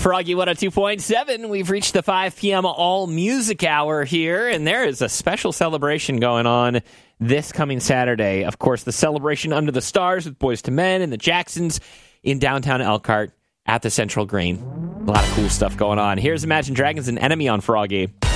Froggy 102.7. We've reached the 5 p.m. all music hour here, and there is a special celebration going on this coming Saturday. Of course, the celebration under the stars with Boyz II Men and the Jacksons in downtown Elkhart at the Central Green. A lot of cool stuff going on. Here's Imagine Dragons and Enemy on Froggy.